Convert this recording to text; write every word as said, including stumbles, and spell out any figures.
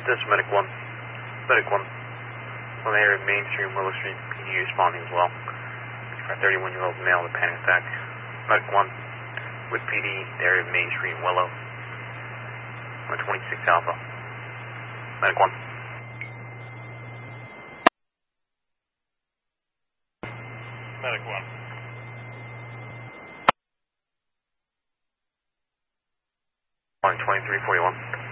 This is Medic one. Medic one. On the area of Main Street, Willow Street, P D responding as well. Our thirty-one-year-old male with panic attack. Medic one. With P D, the area of Main Street, Willow. On twenty-six Alpha. Medic one. Medic one. On twenty-three forty-one.